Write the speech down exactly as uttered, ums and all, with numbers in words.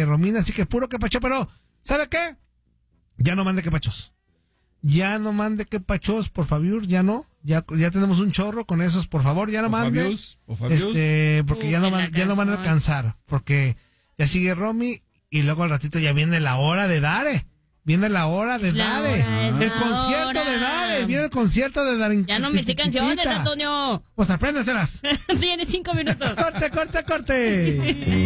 Romina, así que puro que pacho, pero ¿sabe qué? Ya no mande que pachos. Ya no mande que pachos, por favor, ya no. Ya ya tenemos un chorro con esos, por favor, ya no mande. Fabius, o Fabius. Este, porque Uh, ya no en la van, ya no van a canción. alcanzar, porque ya sigue Romy y luego al ratito ya viene la hora de Dare. Viene la hora de Es la Dare. hora, es El la concierto hora. de Dare. Viene el concierto de Dare. Ya no me sé canciones, Antonio. Pues apréndaselas. Tiene cinco minutos. Corte, corte, corte.